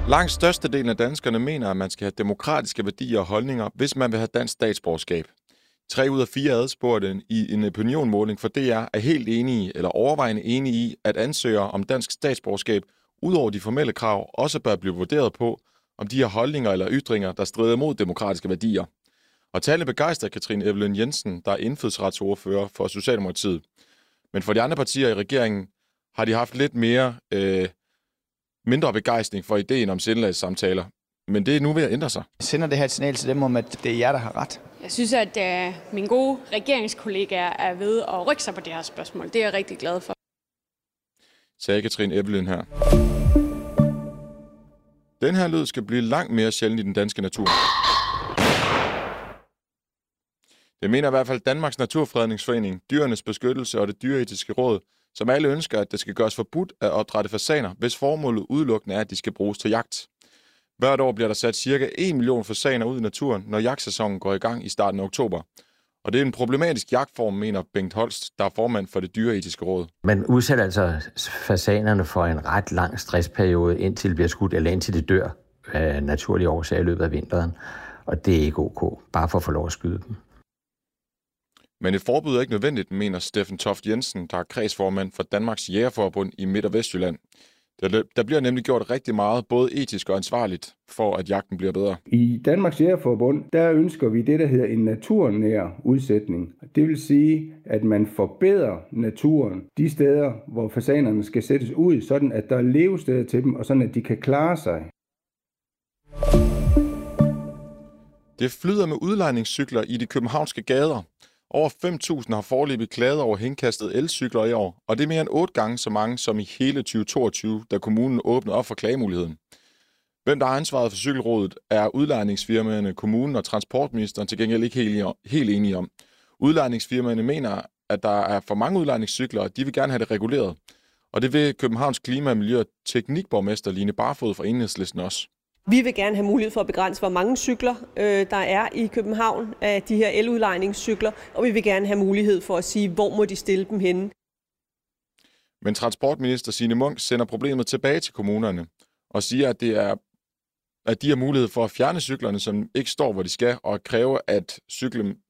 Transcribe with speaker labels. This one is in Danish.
Speaker 1: Langt størstedelen af danskerne mener, at man skal have demokratiske værdier og holdninger, hvis man vil have dansk statsborgerskab. 3 ud af 4 adspurgte i en opinionmåling for DR er helt enige eller overvejende enige i, at ansøgere om dansk statsborgerskab, udover de formelle krav, også bør blive vurderet på, om de har holdninger eller ytringer, der strider mod demokratiske værdier. Og tallet begejstrer Katrine Evelyn Jensen, der er indfødsretsordfører for Socialdemokratiet. Men for de andre partier i regeringen har de haft lidt mindre begejstring for ideen om sindelagssamtaler. Men det er nu ved at ændre sig.
Speaker 2: Jeg sender det her et signal til dem om, at det er jer, der har ret.
Speaker 3: Jeg synes, at mine gode regeringskollegaer er ved at rykke sig på det her spørgsmål. Det er jeg rigtig glad for.
Speaker 1: Sagde Katrine Evelyn her. Den her lyd skal blive langt mere sjælden i den danske natur. Det mener i hvert fald Danmarks Naturfredningsforening, Dyrenes Beskyttelse og det Dyreetiske Råd, som alle ønsker, at det skal gøres forbudt at opdrætte fasaner, hvis formålet udelukkende er, at de skal bruges til jagt. Hvert år bliver der sat ca. 1 million fasaner ud i naturen, når jagtsæsonen går i gang i starten af oktober. Og det er en problematisk jagtform, mener Bengt Holst, der er formand for det Dyreetiske Råd.
Speaker 4: Man udsætter altså fasanerne for en ret lang stressperiode, indtil det bliver skudt, eller indtil det dør af naturlige årsager i løbet af vinteren. Og det er ikke ok, bare for at få lov at skyde dem.
Speaker 1: Men et forbud er ikke nødvendigt, mener Steffen Toft Jensen, der er kredsformand for Danmarks Jægerforbund i Midt- og Vestjylland. Der bliver nemlig gjort rigtig meget, både etisk og ansvarligt, for at jagten bliver bedre.
Speaker 5: I Danmarks Jægerforbund, der ønsker vi det, der hedder en naturnær udsætning. Det vil sige, at man forbedrer naturen de steder, hvor fasanerne skal sættes ud, sådan at der er levesteder til dem, og sådan at de kan klare sig.
Speaker 1: Det flyder med udlejningscykler i de københavnske gader. Over 5.000 har foreløbig klaget over henkastet elcykler i år, og det er mere end 8 gange så mange som i hele 2022, da kommunen åbnede op for klagemuligheden. Hvem der har ansvaret for cykelrådet, er udlejningsfirmaerne, kommunen og transportministeren til gengæld ikke helt enige om. Udlejningsfirmaerne mener, at der er for mange udlejningscykler, og de vil gerne have det reguleret. Og det vil Københavns Klima-, Miljø- og Teknikborgmester Line Barfod fra Enhedslisten også.
Speaker 6: Vi vil gerne have mulighed for at begrænse, hvor mange cykler der er i København af de her eludlejningscykler, og vi vil gerne have mulighed for at sige, hvor må de stille dem henne.
Speaker 1: Men transportminister Signe Munk sender problemet tilbage til kommunerne og siger, at de har mulighed for at fjerne cyklerne, som ikke står, hvor de skal, og kræve, at cyklen